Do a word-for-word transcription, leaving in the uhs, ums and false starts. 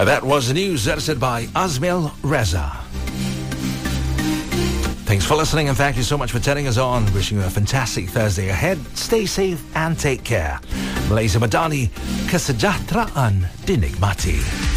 That was the news edited by Azmil Reza. Thanks for listening and thank you so much for turning us on. Wishing you a fantastic Thursday ahead. Stay safe and take care. Malaysia Madani, Kesejahteraan Dinikmati.